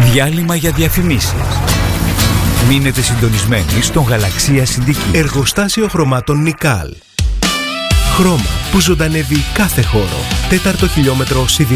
Διάλειμμα για διαφημίσεις. Μείνετε συντονισμένοι στον Γαλαξία Συντική. Εργοστάσιο χρωμάτων Νικάλ. Χρώμα που ζωντανεύει κάθε χώρο. 4ο χιλιόμετρο